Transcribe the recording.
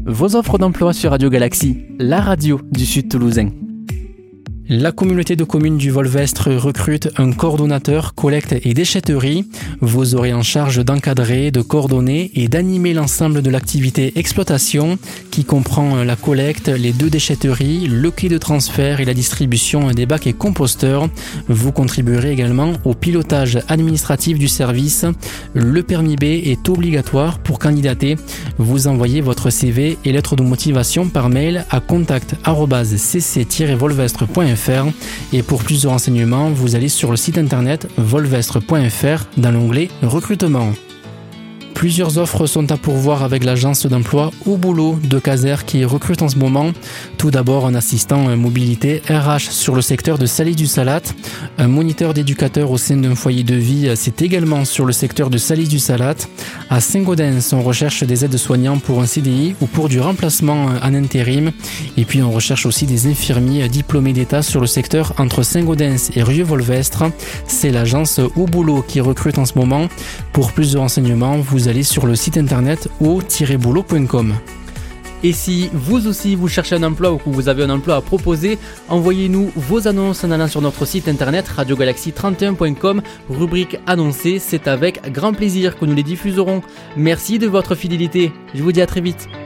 Vos offres d'emploi sur Radio Galaxie, la radio du Sud Toulousain. La communauté de communes du Volvestre recrute un coordonnateur collecte et déchetterie. Vous aurez en charge d'encadrer, de coordonner et d'animer l'ensemble de l'activité exploitation qui comprend la collecte, les 2 déchetteries, le quai de transfert et la distribution des bacs et composteurs. Vous contribuerez également au pilotage administratif du service. Le permis B est obligatoire pour candidater. Vous envoyez votre CV et lettre de motivation par mail à contact@cc-volvestre.fr. Et pour plus de renseignements, vous allez sur le site internet volvestre.fr dans l'onglet recrutement. Plusieurs offres sont à pourvoir avec l'agence d'emploi Au Boulot de Caser qui recrute en ce moment. Tout d'abord, un assistant mobilité RH sur le secteur de Salis-du-Salat. Un moniteur d'éducateur au sein d'un foyer de vie, c'est également sur le secteur de Salis-du-Salat. À Saint-Gaudens, on recherche des aides-soignants pour un CDI ou pour du remplacement en intérim. Et puis, on recherche aussi des infirmiers diplômés d'État sur le secteur entre Saint-Gaudens et Rieux-Volvestre. C'est l'agence Au Boulot qui recrute en ce moment. Pour plus de renseignements, vous allez sur le site internet au-boulot.com. Et si vous aussi vous cherchez un emploi ou que vous avez un emploi à proposer, envoyez-nous vos annonces en allant sur notre site internet radiogalaxie31.com, rubrique annoncée. C'est avec grand plaisir que nous les diffuserons. Merci de votre fidélité. Je vous dis à très vite.